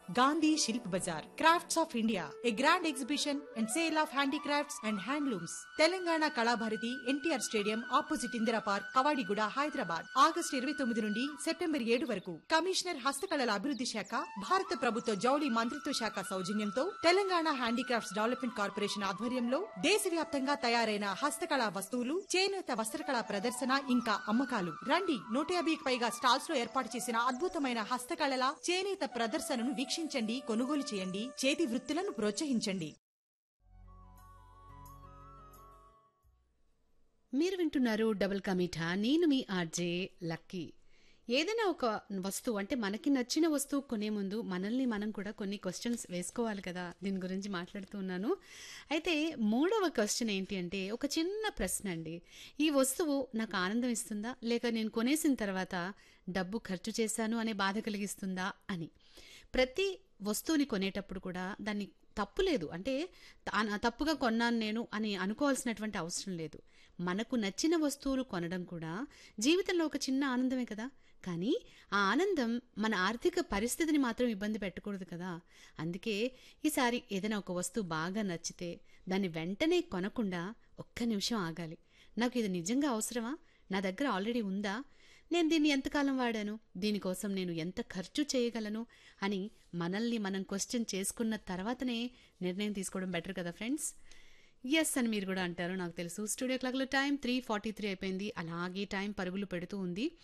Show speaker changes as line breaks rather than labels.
Gandhi Shilp Bazaar, Crafts of India, a grand exhibition and sale of handicrafts and handlooms. Telangana Kalabharati NTR Stadium opposite Indira Park, Kavadiguda, Hyderabad. August 29 నుండి September 7 వరకు. Commissioner హస్తకళల అభివృద్ధి శాఖ, భారత ప్రభుత్వ జౌళి మంత్రిత్వ శాఖ సౌజన్యంతో తెలంగాణ హ్యాండీక్రాఫ్ట్స్ డెవలప్మెంట్ కార్పొరేషన్ ఆధ్వర్యంలో దేశవ్యాప్తంగా తయారైన హస్తకళా వస్తువులు, చేనేత వస్త్రకళా ప్రదర్శన ఇంకా అమ్మకాలు. రండి, 150కి పైగా స్టాల్స్ లో ఏర్పాటు చేసిన అద్భుతమైన హస్తకళల, చేనేత ప్రదర్శనను వీక్షించండి, కొనుగోలు చేయండి, చేతి వృత్తులను ప్రోత్సహించండి.
మీరు వింటున్నారు డబుల్ కమిఠా. నేను మీ ఆర్జే లక్కీ. ఏదైనా ఒక వస్తువు అంటే మనకి నచ్చిన వస్తువు కొనే ముందు మనల్ని మనం కూడా కొన్ని క్వశ్చన్స్ వేసుకోవాలి కదా. దీని గురించి మాట్లాడుతూ ఉన్నాను. అయితే 3వ క్వశ్చన్ ఏంటి అంటే, ఒక చిన్న ప్రశ్న అండి. ఈ వస్తువు నాకు ఆనందం ఇస్తుందా, లేక నేను కొనేసిన తర్వాత డబ్బు ఖర్చు చేశాను అనే బాధ కలిగిస్తుందా అని. ప్రతి వస్తువుని కొనేటప్పుడు కూడా దాన్ని తప్పు లేదు, అంటే తప్పుగా కొన్నాను నేను అని అనుకోవాల్సినటువంటి అవసరం లేదు. మనకు నచ్చిన వస్తువులు కొనడం కూడా జీవితంలో ఒక చిన్న ఆనందమే కదా. కానీ ఆ ఆనందం మన ఆర్థిక పరిస్థితిని మాత్రం ఇబ్బంది పెట్టకూడదు కదా. అందుకే ఈసారి ఏదైనా ఒక వస్తువు బాగా నచ్చితే దాన్ని వెంటనే కొనకుండా ఒక్క నిమిషం ఆగాలి. నాకు ఇది నిజంగా అవసరమా, నా దగ్గర ఆల్రెడీ ఉందా, నేను దీన్ని ఎంతకాలం వాడాను, దీనికోసం నేను ఎంత ఖర్చు చేయగలను అని మనల్ని మనం క్వశ్చన్ చేసుకున్న తర్వాతనే నిర్ణయం తీసుకోవడం బెటర్ కదా ఫ్రెండ్స్. ఎస్ అని మీరు కూడా అంటారు, నాకు తెలుసు. స్టూడియో క్లాక్లో టైం 3:43 అయిపోయింది. అలాగే టైం పరుగులు పెడుతూ ఉంది.